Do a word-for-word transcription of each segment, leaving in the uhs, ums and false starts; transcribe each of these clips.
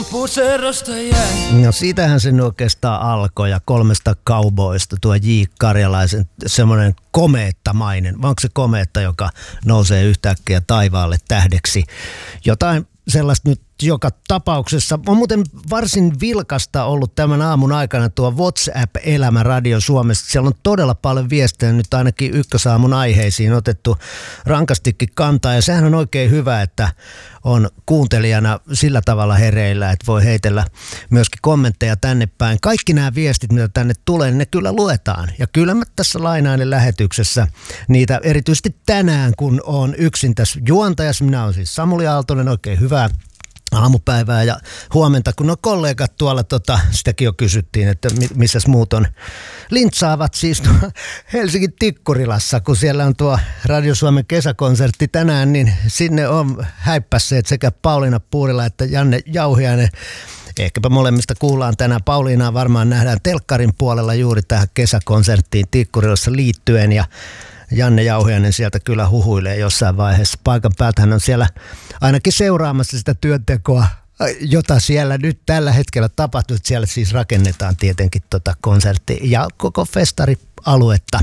Puserosta jäi. No siitähän se oikeastaan alkoi ja kolmesta kauboista tuo J. Karjalaisen semmoinen komeettamainen, vai onko se komeetta, joka nousee yhtäkkiä taivaalle tähdeksi. Jotain sellaista nyt joka tapauksessa. On muuten varsin vilkasta ollut tämän aamun aikana tuo WhatsApp-elämä Radio Suomessa. Siellä on todella paljon viestejä nyt ainakin ykkösaamun aiheisiin otettu rankastikin kantaa. Ja sehän on oikein hyvä, että on kuuntelijana sillä tavalla hereillä, että voi heitellä myöskin kommentteja tänne päin. Kaikki nämä viestit, mitä tänne tulee, niin ne kyllä luetaan. Ja kyllä mä tässä lainaan lähetyksessä niitä erityisesti tänään, kun on yksin tässä juontajassa. Minä olen siis Samuli Aaltonen, oikein hyvää aamupäivää ja huomenta, kun on kollegat tuolla, tota, sitäkin jo kysyttiin, että missäs muut on, lintsaavat siis Helsingin Tikkurilassa, kun siellä on tuo Radio Suomen kesäkonsertti tänään, niin sinne on häippässeet sekä Pauliina Puurila että Janne Jauhiainen. Ehkäpä molemmista kuullaan tänään. Pauliinaa varmaan nähdään telkkarin puolella juuri tähän kesäkonserttiin Tikkurilassa liittyen ja Janne Jauhiainen sieltä kyllä huhuilee jossain vaiheessa. Paikan päältä hän on siellä ainakin seuraamassa sitä työntekoa, jota siellä nyt tällä hetkellä tapahtuu. Siellä siis rakennetaan tietenkin tota konsertti ja koko festarialuetta.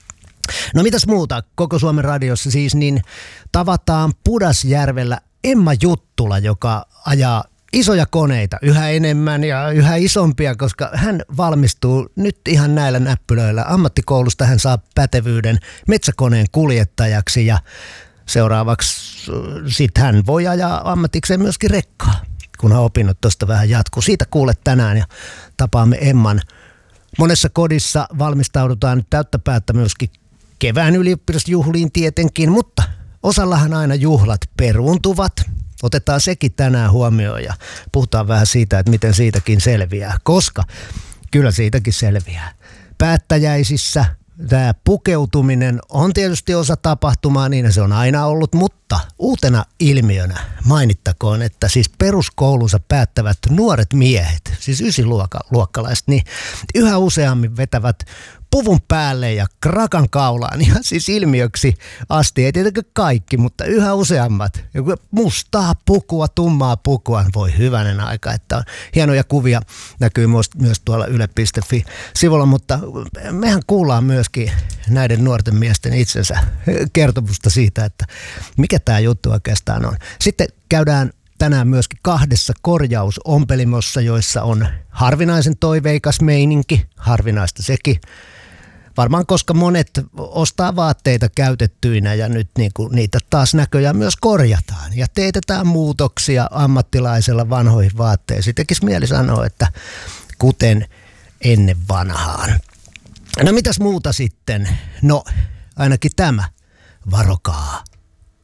No mitäs muuta? Koko Suomen radiossa siis niin tavataan Pudasjärvellä Emma Juttula, joka ajaa isoja koneita, yhä enemmän ja yhä isompia, koska hän valmistuu nyt ihan näillä näppylöillä. Ammattikoulusta hän saa pätevyyden metsäkoneen kuljettajaksi ja seuraavaksi sitten hän voi ajaa ammatikseen myöskin rekkaa, kun hän opinnot tuosta vähän jatkuu. Siitä kuulet tänään ja tapaamme Emman. Monessa kodissa valmistaudutaan nyt täyttä päättä myöskin kevään ylioppilasjuhliin tietenkin, mutta osallahan aina juhlat peruuntuvat. Otetaan sekin tänään huomioon ja puhutaan vähän siitä, että miten siitäkin selviää, koska kyllä siitäkin selviää. Päättäjäisissä tämä pukeutuminen on tietysti osa tapahtumaa, niin se on aina ollut, mutta uutena ilmiönä mainittakoon, että siis peruskoulunsa päättävät nuoret miehet, siis ysiluokkalaiset, niin yhä useammin vetävät puvun päälle ja krakan kaulaan ihan siis ilmiöksi asti. Ei tietenkään kaikki, mutta yhä useammat. Mustaa pukua, tummaa pukua. Voi hyvänen aika, että on hienoja kuvia. Näkyy myös tuolla yle piste fi-sivulla, mutta mehän kuullaan myöskin näiden nuorten miesten itsensä kertomusta siitä, että mikä tämä juttu oikeastaan on. Sitten käydään tänään myöskin kahdessa korjausompelimossa, joissa on harvinaisen toiveikas meininki. Harvinaista sekin. Varmaan koska monet ostaa vaatteita käytettyinä ja nyt niinku niitä taas näköjään myös korjataan ja teetetään muutoksia ammattilaisella vanhoihin vaatteisiin. Tekisi mieli sanoa, että kuten ennen vanhaan. No mitäs muuta sitten? No ainakin tämä. Varokaa.